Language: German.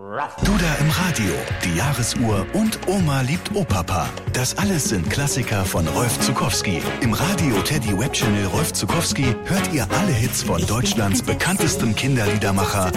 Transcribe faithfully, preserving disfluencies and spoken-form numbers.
Duda im Radio, die Jahresuhr und Oma liebt Opapa. Das alles sind Klassiker von Rolf Zuckowski. Im Radio Teddy Webchannel Rolf Zuckowski hört ihr alle Hits von Deutschlands bekanntestem Kinderliedermacher